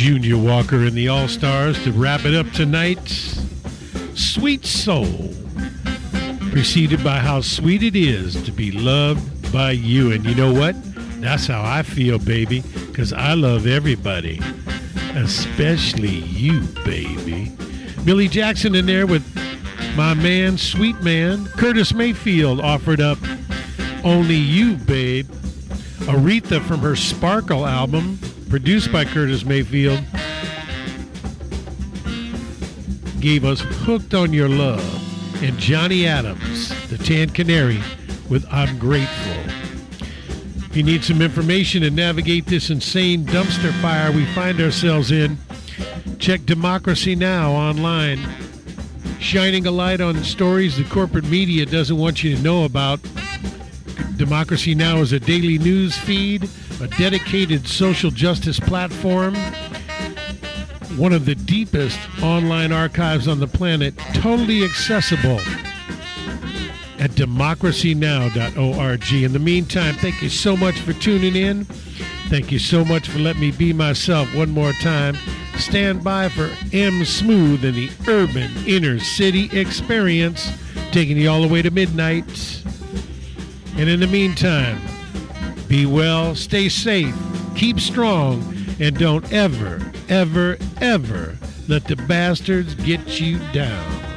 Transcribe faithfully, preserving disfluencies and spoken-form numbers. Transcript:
Junior Walker and the All-Stars to wrap it up tonight. Sweet Soul, preceded by How Sweet It Is to Be Loved by You. And you know what? That's how I feel, baby, because I love everybody, especially you, baby. Millie Jackson in there with my man, Sweet Man. Curtis Mayfield offered up Only You, Babe. Aretha from her Sparkle album, produced by Curtis Mayfield, gave us Hooked on Your Love. And Johnny Adams, the Tan Canary, with I'm Grateful. If you need some information to navigate this insane dumpster fire we find ourselves in, check Democracy Now! Online, shining a light on stories the corporate media doesn't want you to know about. Democracy Now! Is a daily news feed, a dedicated social justice platform, one of the deepest online archives on the planet, totally accessible at democracy now dot org. In the meantime, thank you so much for tuning in. Thank you so much for letting me be myself one more time. Stand by for M. Smooth and the Urban Inner City Experience, taking you all the way to midnight. And in the meantime, be well, stay safe, keep strong, and don't ever, ever, ever let the bastards get you down.